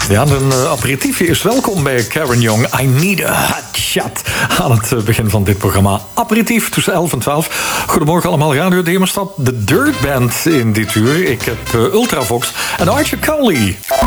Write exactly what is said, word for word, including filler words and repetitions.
Ja, een uh, aperitiefje is welkom bij Karen Young. I need a hot shot. Aan het uh, begin van dit programma. Aperitief tussen elf en twaalf. Goedemorgen allemaal, Radio Demerstad. De Dirt Band in dit uur. Ik heb uh, Ultravox en Archer Cowley.